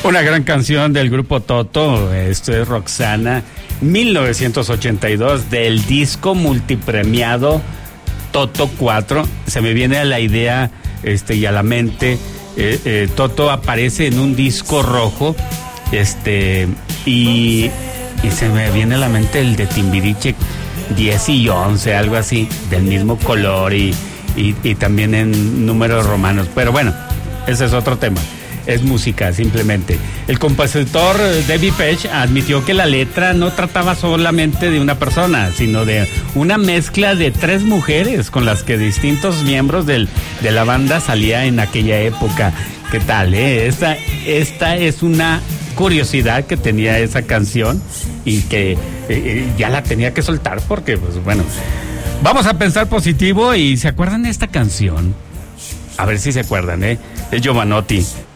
Una gran canción del grupo Toto, esto es Roxana, 1982, del disco multipremiado Toto 4. Se me viene a la idea y a la mente, Toto aparece en un disco rojo, y se me viene a la mente el de Timbiriche 10 y 11, algo así, del mismo color y también en números romanos. Pero bueno, ese es otro tema. Es música, simplemente. El compositor Debbie Pesch admitió que la letra no trataba solamente de una persona, sino de una mezcla de 3 mujeres con las que distintos miembros de la banda salía en aquella época. ¿Qué tal, Esta es una curiosidad que tenía esa canción y que ya la tenía que soltar porque, pues bueno, vamos a pensar positivo. Y ¿se acuerdan de esta canción? A ver si se acuerdan, es Jovanotti.